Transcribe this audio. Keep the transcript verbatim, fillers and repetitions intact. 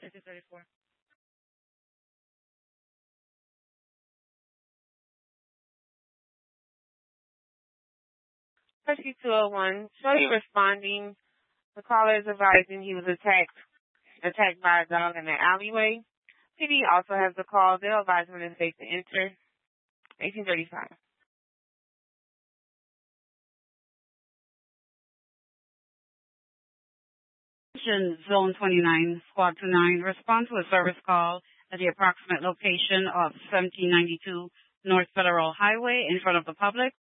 two thirty-four. Rescue two oh one. Shorty responding. The caller is advising he was attacked attacked by a dog in the alleyway. P D also has the call. They'll advise when it's safe to enter. eighteen thirty-five. Zone twenty-nine, Squad two nine, respond to a service call at the approximate location of seventeen ninety-two North Federal Highway in front of the public.